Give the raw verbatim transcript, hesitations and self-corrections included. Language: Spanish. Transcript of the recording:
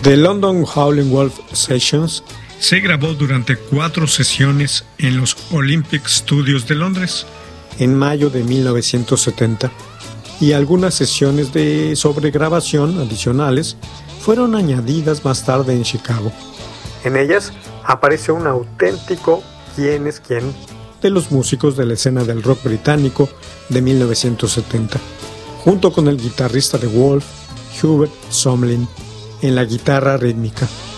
The London Howlin' Wolf Sessions se grabó durante cuatro sesiones en los Olympic Studios de Londres en mayo de mil novecientos setenta, y algunas sesiones de sobregrabación adicionales fueron añadidas más tarde en Chicago. En ellas aparece un auténtico quién es quién de los músicos de la escena del rock británico de mil novecientos setenta, junto con el guitarrista de Wolf, Hubert Sumlin, en la guitarra rítmica.